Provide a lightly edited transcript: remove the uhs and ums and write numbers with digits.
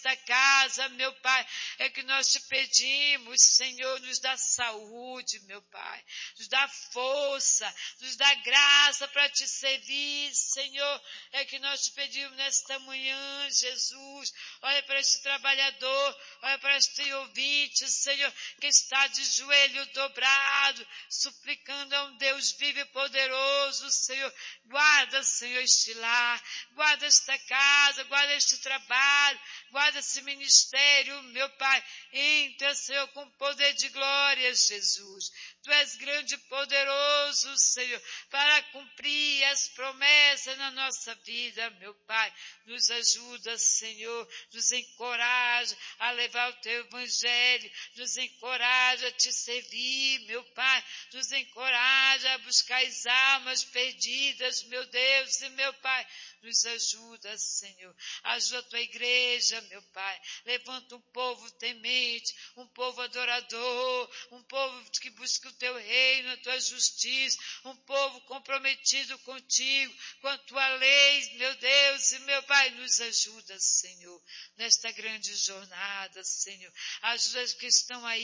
esta casa, meu Pai, é que nós te pedimos, Senhor, nos dá saúde, meu Pai, nos dá força, nos dá graça para te servir, Senhor, é que nós te pedimos nesta manhã, Jesus. Olha para este trabalhador, olha para este ouvinte, Senhor, que está de joelho dobrado, suplicando a um Deus vivo e poderoso, Senhor. Guarda, Senhor, este lar, guarda esta casa, guarda este trabalho, guarda esse ministério, meu Pai. Entra, Senhor, com poder de glória, Jesus. Tu és grande e poderoso, Senhor, para cumprir as promessas na nossa vida, meu Pai. Nos ajuda, Senhor, nos encoraja a levar o Teu Evangelho, nos encoraja a Te servir, meu Pai, nos encoraja a buscar as almas perdidas, meu Deus e meu Pai. Nos ajuda, Senhor. Ajuda a Tua igreja, meu Pai. Levanta um povo temente, um povo adorador, um povo que busca o Teu reino, a Tua justiça, um povo comprometido contigo, com a Tua lei, meu Deus e meu Pai. Nos ajuda, Senhor, nesta grande jornada, Senhor. Ajuda os que estão aí